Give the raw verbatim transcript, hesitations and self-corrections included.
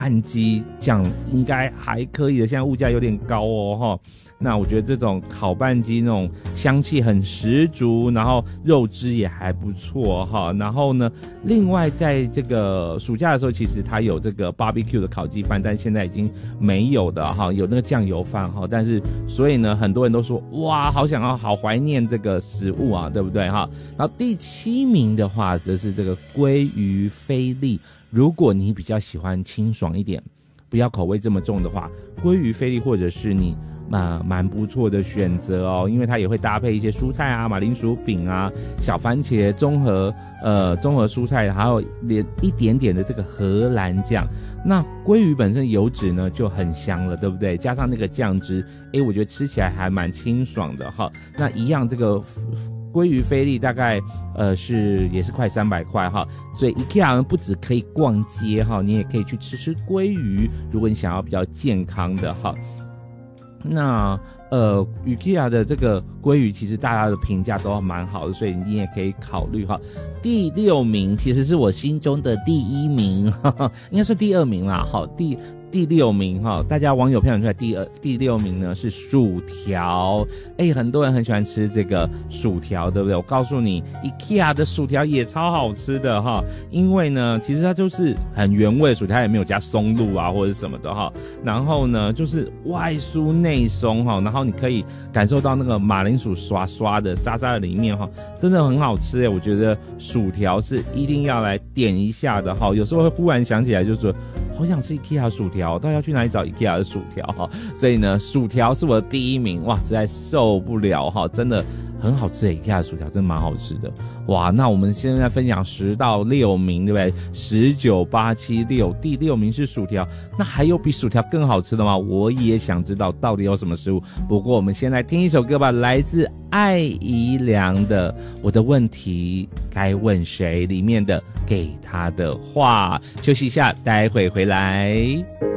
按鸡酱应该还可以的，现在物价有点高哦哈。那我觉得这种烤半鸡那种香气很十足，然后肉汁也还不错哈。然后呢，另外在这个暑假的时候，其实它有这个 barbecue 的烤鸡饭，但现在已经没有的哈，有那个酱油饭哈。但是所以呢，很多人都说哇，好想要，好怀念这个食物啊，对不对哈？然后第七名的话，则是这个鲑鱼菲力。如果你比较喜欢清爽一点，不要口味这么重的话，鲑鱼菲力或者是你蛮蛮不错的选择哦，因为它也会搭配一些蔬菜啊，马铃薯饼啊，小番茄综合呃综合蔬菜，还有连一点点的这个荷兰酱。那鲑鱼本身油脂呢就很香了，对不对？加上那个酱汁，诶，我觉得吃起来还蛮清爽的哈。那一样这个鲑鱼菲力大概呃是也是快三百块哈，所以 IKEA 不只可以逛街哈，你也可以去吃吃鲑鱼，如果你想要比较健康的哈。那呃 IKEA 的这个鲑鱼其实大家的评价都蛮好的，所以你也可以考虑哈。第六名其实是我心中的第一名，呵呵应该是第二名啦，好，第第六名哈，大家网友票选出来第二第六名呢是薯条，哎，很多人很喜欢吃这个薯条，对不对？我告诉你 ，IKEA 的薯条也超好吃的哈，因为呢，其实它就是很原味的薯条，它也没有加松露啊或者什么的哈，然后呢，就是外酥内松哈，然后你可以感受到那个马铃薯刷刷的沙沙的里面哈，真的很好吃哎，我觉得薯条是一定要来点一下的哈，有时候会忽然想起来就是说，好想吃 IKEA 薯条，到底要去哪里找 IKEA 的薯条哈？所以呢，薯条是我的第一名，哇，实在受不了哈，真的很好吃 IKEA 的薯条，真的蛮好吃的，哇！那我们现在分享十到六名，对不对？十九八七六，第六名是薯条，那还有比薯条更好吃的吗？我也想知道到底有什么食物。不过我们先来听一首歌吧，来自艾怡良的《我的问题该问谁》里面的给他的话。休息一下，待会回来。